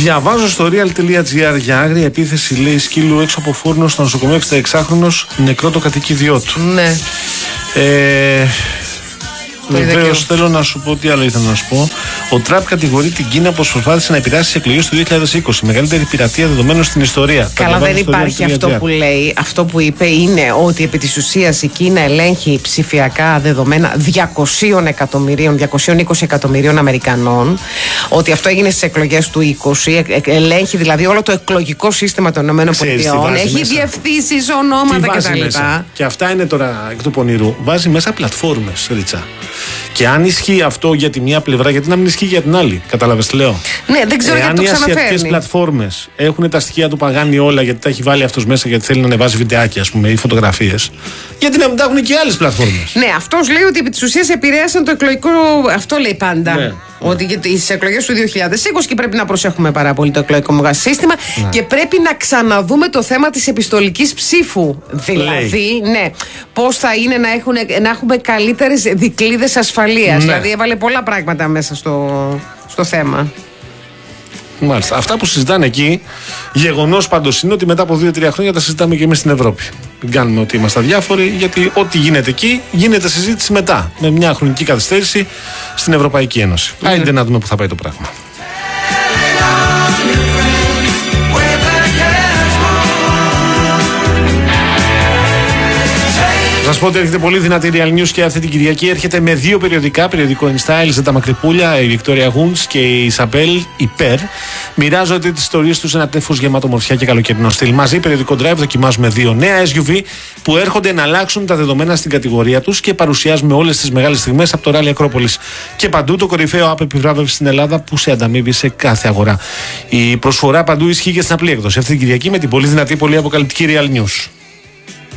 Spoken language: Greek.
Διαβάζω στο real.gr για άγρια επίθεση, λέει, σκύλου έξω από φούρνο στο νοσοκομείο, 66χρονος, νεκρό το κατοικίδιό του. Ναι. Βεβαίως, θέλω να σου πω τι άλλο ήθελα να σου πω. Ο Τραμπ κατηγορεί την Κίνα πως προσπάθησε να επηρεάσει τις εκλογές του 2020. Μεγαλύτερη πειρατεία δεδομένων στην ιστορία. Καλά, δεν υπάρχει αυτό που λέει. Αυτό που είπε είναι ότι επί της ουσίας η Κίνα ελέγχει ψηφιακά δεδομένα 200 εκατομμυρίων, 220 εκατομμυρίων Αμερικανών. Ότι αυτό έγινε στις εκλογές του 2020. Ελέγχει δηλαδή όλο το εκλογικό σύστημα των ΗΠΑ. Έχει διευθύνσεις, ονόματα κτλ. Και αυτά είναι τώρα εκ του πονηρού. Βάζει μέσα πλατφόρμες, Ρίτσα. Και αν ισχύει αυτό για τη μία πλευρά, γιατί να μην ισχύει για την άλλη. Κατάλαβες τι λέω? Ναι, δεν ξέρω γιατί το ξαναφέρνει. Αν οι ασιατικές πλατφόρμες έχουν τα στοιχεία του Παγάνη όλα, γιατί τα έχει βάλει αυτός μέσα, γιατί θέλει να ανεβάζει βιντεάκια, ας πούμε, ή φωτογραφίες, γιατί να μην τα έχουν και άλλες πλατφόρμες? Ναι, αυτός λέει ότι επί της ουσίας επηρέασαν το εκλογικό. Αυτό λέει πάντα. Ναι. Ότι για τις εκλογές του 2020 και πρέπει να προσέχουμε πάρα πολύ το εκλογικό μας σύστημα, ναι. Και πρέπει να ξαναδούμε το θέμα της επιστολικής ψήφου. Δηλαδή, ναι, πώς θα είναι να έχουμε καλύτερες δικλείδες ασφαλείας. Ναι. Δηλαδή, έβαλε πολλά πράγματα μέσα στο θέμα. Μάλιστα. Αυτά που συζητάνε εκεί, γεγονός πάντως είναι ότι μετά από 2-3 χρόνια τα συζητάμε και εμείς στην Ευρώπη. Μην κάνουμε ότι είμαστε αδιάφοροι, γιατί ό,τι γίνεται εκεί γίνεται συζήτηση μετά. Με μια χρονική καθυστέρηση στην Ευρωπαϊκή Ένωση. Άιντε να δούμε πού θα πάει το πράγμα. Θα σας πω ότι έρχεται πολύ δυνατή Real News και αυτή την Κυριακή. Έρχεται με 2 περιοδικά, περιοδικό InStyle, τα Μακρυπούλια, η Βικτόρια Γούντς και η Ισαμπέλ Υπέρ. Μοιράζονται τις ιστορίες τους σε ένα τέφος γεμάτο μορφιά και καλοκαιρινό στυλ. Μαζί, περιοδικό Drive, δοκιμάζουμε 2 νέα SUV που έρχονται να αλλάξουν τα δεδομένα στην κατηγορία τους και παρουσιάζουμε όλες τις μεγάλες στιγμές από το Rally Ακρόπολης. Και παντού το κορυφαίο app επιβράβευση στην Ελλάδα που σε ανταμείβει σε κάθε αγορά. Η προσφορά παντού ισχύει και στην απλή έκδοση. Αυτή την Κυριακή με την πολύ δυνατή, πολύ αποκαλυπτική Real News.